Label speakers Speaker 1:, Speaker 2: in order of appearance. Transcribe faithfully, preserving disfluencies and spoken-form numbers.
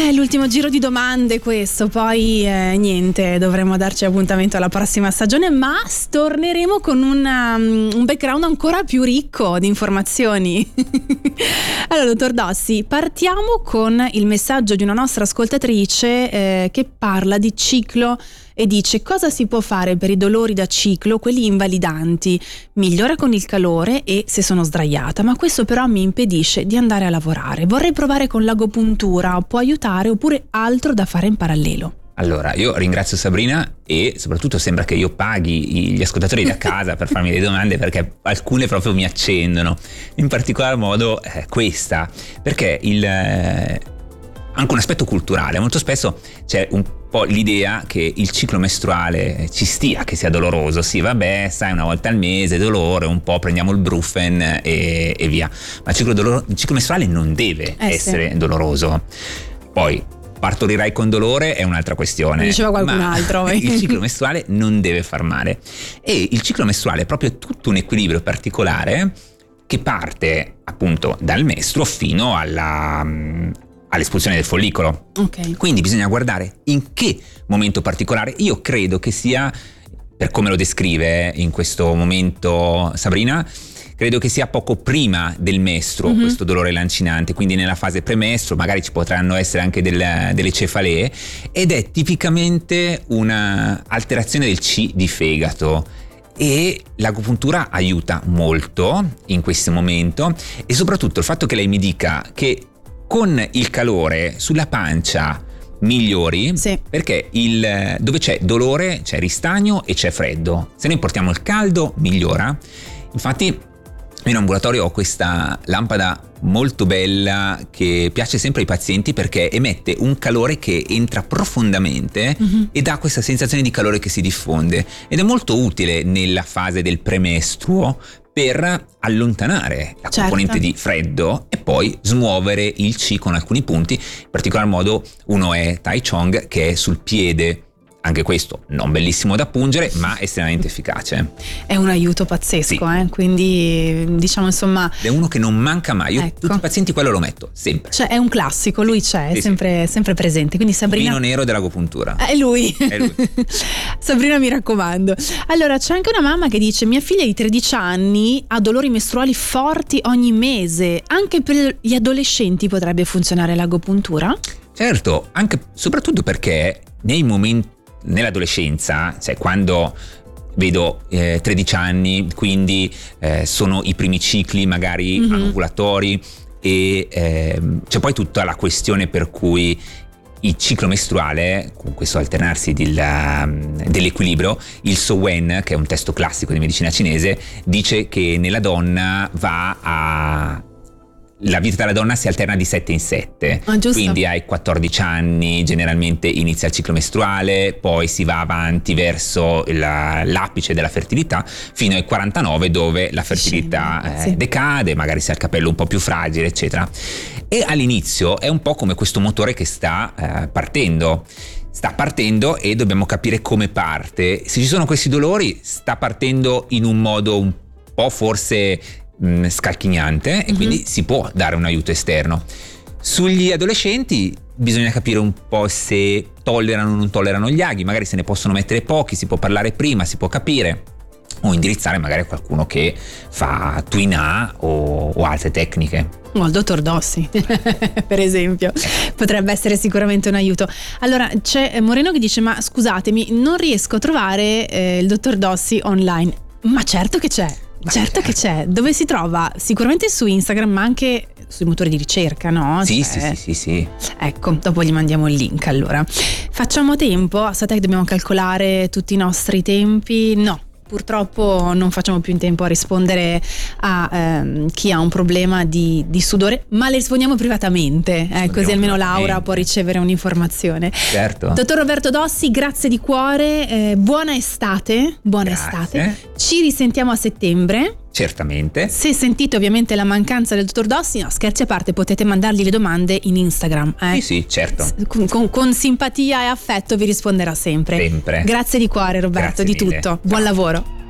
Speaker 1: Eh, l'ultimo giro di domande questo, poi eh, niente, dovremo darci appuntamento alla prossima stagione, ma torneremo con una, un background ancora più ricco di informazioni. Allora, dottor Dossi, partiamo con il messaggio di una nostra ascoltatrice eh, che parla di ciclo e dice: cosa si può fare per i dolori da ciclo, quelli invalidanti? Migliora con il calore e se sono sdraiata, ma questo però mi impedisce di andare a lavorare. Vorrei provare con l'agopuntura, può aiutare, oppure altro da fare in parallelo?
Speaker 2: Allora, io ringrazio Sabrina e soprattutto sembra che io paghi gli ascoltatori da casa per farmi le domande, perché alcune proprio mi accendono, in particolar modo eh, questa, perché il... Eh, anche un aspetto culturale, molto spesso c'è un po' l'idea che il ciclo mestruale ci stia, che sia doloroso. Sì, vabbè, sai, una volta al mese, dolore, un po' prendiamo il brufen e, e via. Ma il ciclo, doloro, il ciclo mestruale non deve eh essere sì. doloroso. Poi, partorirai con dolore è un'altra questione.
Speaker 1: Diceva qualcun
Speaker 2: ma
Speaker 1: altro.
Speaker 2: Il ciclo mestruale non deve far male. E il ciclo mestruale è proprio tutto un equilibrio particolare che parte appunto dal mestruo fino alla... all'espulsione del follicolo.
Speaker 1: Okay.
Speaker 2: Quindi bisogna guardare in che momento particolare. Io credo che sia, per come lo descrive in questo momento Sabrina, credo che sia poco prima del mestruo, mm-hmm. questo dolore lancinante, quindi nella fase premestro magari ci potranno essere anche del, delle cefalee, ed è tipicamente una alterazione del C di fegato. E l'agopuntura aiuta molto in questo momento, e soprattutto il fatto che lei mi dica che con il calore sulla pancia migliori,
Speaker 1: sì.
Speaker 2: perché il, dove c'è dolore c'è ristagno e c'è freddo. Se noi portiamo il caldo migliora. Infatti io in ambulatorio ho questa lampada molto bella che piace sempre ai pazienti perché emette un calore che entra profondamente mm-hmm. e dà questa sensazione di calore che si diffonde, ed è molto utile nella fase del premestruo per allontanare la
Speaker 1: certo.
Speaker 2: componente di freddo e poi smuovere il Qi con alcuni punti. In particolar modo uno è Tai Chong, che è sul piede. Anche questo non bellissimo da pungere, ma estremamente efficace.
Speaker 1: È un aiuto pazzesco, sì. eh? Quindi diciamo insomma...
Speaker 2: È uno che non manca mai. Io
Speaker 1: ecco.
Speaker 2: tutti i pazienti quello lo metto, sempre.
Speaker 1: Cioè è un classico, lui c'è,
Speaker 2: sì,
Speaker 1: è sempre,
Speaker 2: sì.
Speaker 1: sempre presente. Quindi Sabrina...
Speaker 2: Il vino nero dell'agopuntura.
Speaker 1: È lui.
Speaker 2: È lui.
Speaker 1: Sabrina, mi raccomando. Allora, c'è anche una mamma che dice: mia figlia di tredici anni ha dolori mestruali forti ogni mese. Anche per gli adolescenti potrebbe funzionare l'agopuntura?
Speaker 2: Certo, anche soprattutto perché nei momenti nell'adolescenza, cioè quando vedo eh, tredici anni, quindi eh, sono i primi cicli magari mm-hmm. anovulatori, e eh, c'è poi tutta la questione per cui il ciclo mestruale, con questo alternarsi del, dell'equilibrio, il Sowen, che è un testo classico di medicina cinese, dice che nella donna va a la vita della donna si alterna di sette in sette,
Speaker 1: ah,
Speaker 2: quindi ai quattordici anni generalmente inizia il ciclo mestruale, poi si va avanti verso la, l'apice della fertilità fino ai quarantanove, dove la fertilità eh, sì. decade, magari si ha il capello un po' più fragile, eccetera. E all'inizio è un po' come questo motore che sta eh, partendo. Sta partendo e dobbiamo capire come parte. Se ci sono questi dolori, sta partendo in un modo un po' forse scalchignante, e mm-hmm. quindi si può dare un aiuto esterno. Sugli adolescenti bisogna capire un po' se tollerano o non tollerano gli aghi, magari se ne possono mettere pochi, si può parlare prima, si può capire, o indirizzare magari a qualcuno che fa Tuina o, o altre tecniche.
Speaker 1: O il dottor Dossi per esempio potrebbe essere sicuramente un aiuto. Allora c'è Moreno che dice: ma scusatemi, non riesco a trovare eh, il dottor Dossi online. Ma certo che c'è. Certo che c'è. Dove si trova? Sicuramente su Instagram, ma anche sui motori di ricerca, no?
Speaker 2: Sì,
Speaker 1: cioè,
Speaker 2: sì, sì, sì, sì.
Speaker 1: Ecco, dopo gli mandiamo il link. Allora, facciamo tempo? Sapete che dobbiamo calcolare tutti i nostri tempi? No, purtroppo non facciamo più in tempo a rispondere a ehm, chi ha un problema di, di sudore, ma le rispondiamo privatamente, eh, così almeno Laura può ricevere un'informazione.
Speaker 2: Certo.
Speaker 1: Dottor Roberto Dossi, grazie di cuore, eh, buona estate, buona
Speaker 2: Grazie.
Speaker 1: estate. Ci risentiamo a settembre.
Speaker 2: Certamente.
Speaker 1: Se sentite ovviamente la mancanza del dottor Dossi, no, scherzi a parte, potete mandargli le domande in Instagram. Eh?
Speaker 2: Sì, sì, certo.
Speaker 1: Con, con, con simpatia e affetto vi risponderà sempre.
Speaker 2: Sempre.
Speaker 1: Grazie di cuore, Roberto,
Speaker 2: Grazie
Speaker 1: di
Speaker 2: mille.
Speaker 1: tutto. Buon
Speaker 2: Ciao.
Speaker 1: lavoro.